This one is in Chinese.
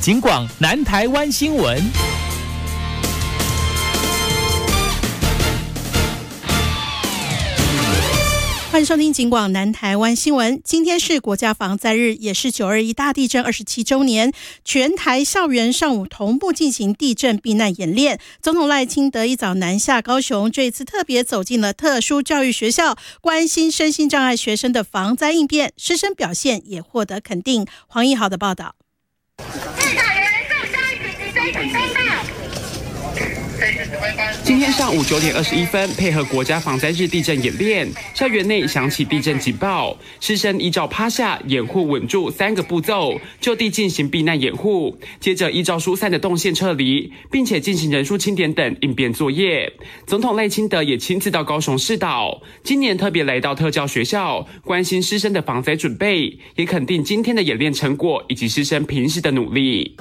警广南台湾新闻。 欢迎收听警广南台湾新闻。今天是国家防灾日，也是921大地震27周年。全台校园上午同步进行地震避难演练。总统赖清德一早南下高雄，这次特别走进了特殊教育学校，关心身心障碍学生的防灾应变，师生表现也获得肯定。黄义豪的报道。 今天上午9点21分，配合国家防灾日地震演练，校园内响起地震警报，师生依照趴下、掩护、稳住3个步骤，就地进行避难掩护，接着依照疏散的动线撤离，并且进行人数清点等应变作业。总统赖清德也亲自到高雄市导，今年特别来到特教学校，关心师生的防灾准备，也肯定今天的演练成果以及师生平时的努力。